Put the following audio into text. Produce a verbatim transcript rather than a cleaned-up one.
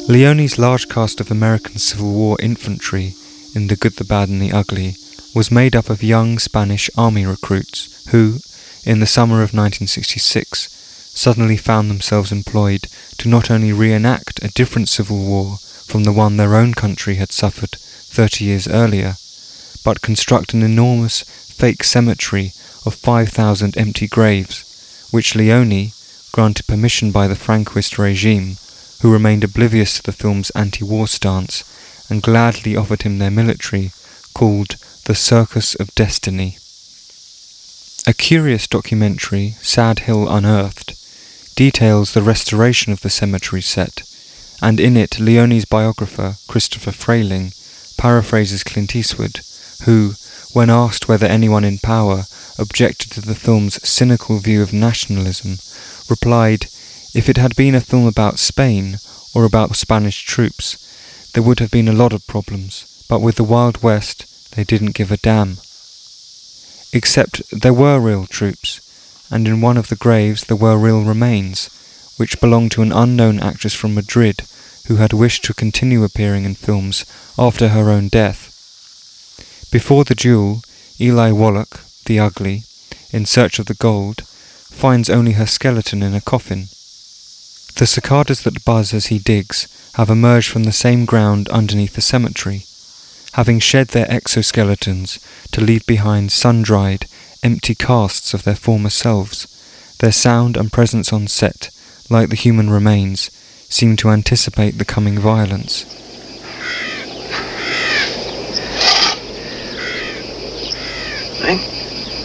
Leone's large cast of American Civil War infantry in The Good, the Bad and the Ugly was made up of young Spanish army recruits who, in the summer of nineteen sixty-six, suddenly found themselves employed to not only reenact a different civil war from the one their own country had suffered thirty years earlier, but construct an enormous fake cemetery of five thousand empty graves, which Leone, granted permission by the Franquist regime, who remained oblivious to the film's anti-war stance and gladly offered him their military, called The Circus of Destiny. A curious documentary, Sad Hill Unearthed, details the restoration of the cemetery set, and in it Leone's biographer, Christopher Frayling, paraphrases Clint Eastwood, who, when asked whether anyone in power objected to the film's cynical view of nationalism, replied, "If it had been a film about Spain or about Spanish troops, there would have been a lot of problems, but with the Wild West, they didn't give a damn." Except there were real troops, and in one of the graves there were real remains, which belonged to an unknown actress from Madrid who had wished to continue appearing in films after her own death. Before the duel, Eli Wallach, the Ugly, in search of the gold, finds only her skeleton in a coffin. The cicadas that buzz as he digs have emerged from the same ground underneath the cemetery, having shed their exoskeletons to leave behind sun-dried, empty casts of their former selves. Their sound and presence on set, like the human remains, seem to anticipate the coming violence. Right?